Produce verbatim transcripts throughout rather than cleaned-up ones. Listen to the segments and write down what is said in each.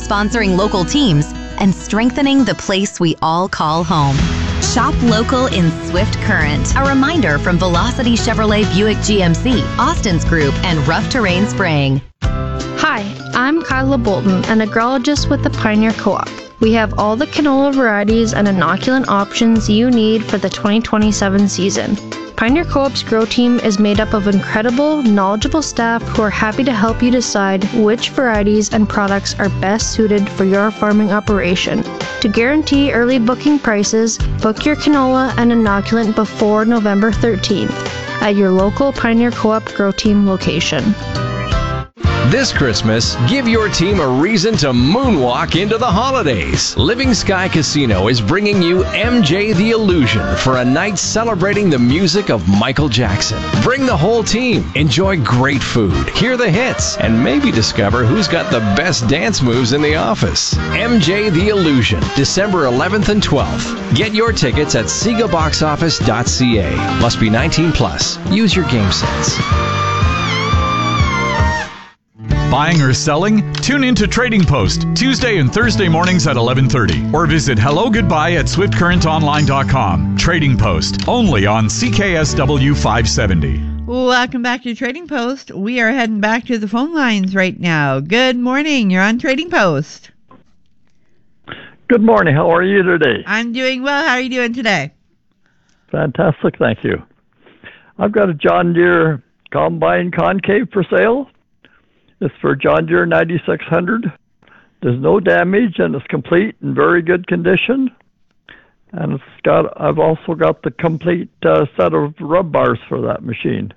sponsoring local teams and strengthening the place we all call home. Shop local in Swift Current. A reminder from Velocity Chevrolet Buick G M C, Austin's Group, and Rough Terrain Spraying. Hi, I'm Kyla Bolton, an agrologist with the Pioneer Co-op. We have all the canola varieties and inoculant options you need for the twenty twenty-seven season. Pioneer Co-op's grow team is made up of incredible, knowledgeable staff who are happy to help you decide which varieties and products are best suited for your farming operation. To guarantee early booking prices, book your canola and inoculant before November thirteenth at your local Pioneer Co-op grow team location. This Christmas, give your team a reason to moonwalk into the holidays. Living Sky Casino is bringing you M J the Illusion for a night celebrating the music of Michael Jackson. Bring the whole team, enjoy great food, hear the hits, and maybe discover who's got the best dance moves in the office. M J the Illusion, December eleventh and twelfth. Get your tickets at sega box office dot c a. Must be nineteen plus. Use your game sense. Buying or selling? Tune in to Trading Post Tuesday and Thursday mornings at eleven thirty or visit hello goodbye at swift current online dot com. Trading Post, only on C K S W five seventy. Welcome back to Trading Post. We are heading back to the phone lines right now. Good morning. You're on Trading Post. Good morning. How are you today? I'm doing well. How are you doing today? Fantastic. Thank you. I've got a John Deere Combine Concave for sale. It's for John Deere ninety-six hundred. There's no damage and it's complete in very good condition. And it's got. I've also got the complete uh, set of rub bars for that machine.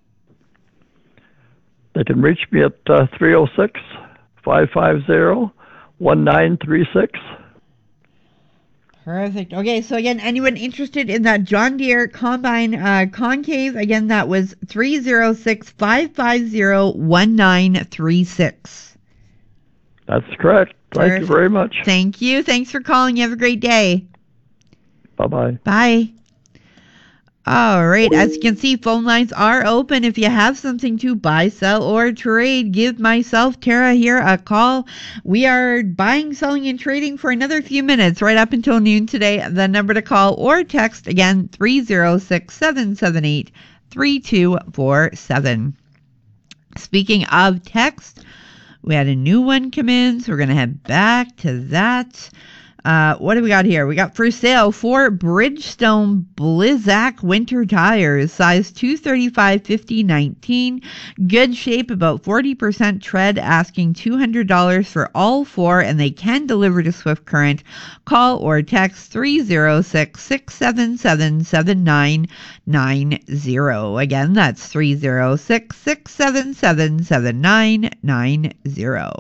They can reach me at uh, three oh six, five five zero, one nine three six. Perfect. Okay, so again, anyone interested in that John Deere Combine uh, Concave, again, that was three oh six, five five zero, one nine three six. That's correct. Thank Perfect. you very much. Thank you. Thanks for calling. You have a great day. Bye-bye. Bye. All right. As you can see, phone lines are open. If you have something to buy, sell, or trade, give myself, Tara, here a call. We are buying, selling, and trading for another few minutes, right up until noon today. The number to call or text, again, three oh six, seven seven eight, three two four seven. Speaking of text, we had a new one come in, so we're going to head back to that. Uh, what do we got here? We got for sale four Bridgestone Blizzak winter tires, size two thirty-five, fifty, nineteen. Good shape, about forty percent tread, asking two hundred dollars for all four, and they can deliver to Swift Current. Call or text three oh six, six seven seven, seven nine nine zero. Again, that's three oh six, six seven seven, seven nine nine zero.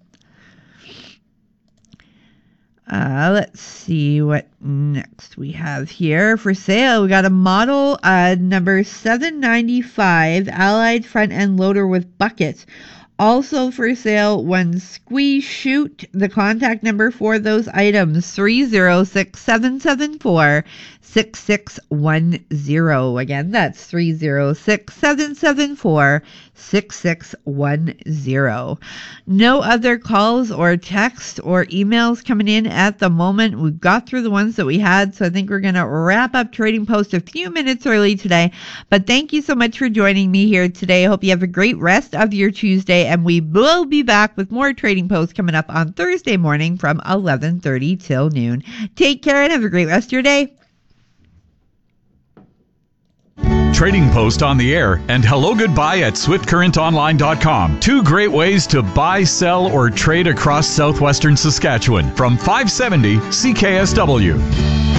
Uh, let's see what next we have here for sale. We got a model uh, number seven ninety-five Allied front end loader with bucket. Also for sale, one squeeze chute. The contact number for those items, three oh six, seven seven four, six six one zero. Again, that's three oh six, seven seven four, six six one zero. No other calls or text or emails coming in at the moment. We've got through the ones that we had, so I think we're going to wrap up Trading Post a few minutes early today. But thank you so much for joining me here today. I hope you have a great rest of your Tuesday, and we will be back with more Trading Post coming up on Thursday morning from eleven thirty till noon. Take care and have a great rest of your day. Trading Post on the air and hello goodbye at swift current online dot com. Two great ways to buy, sell, or trade across southwestern Saskatchewan from five seventy C K S W.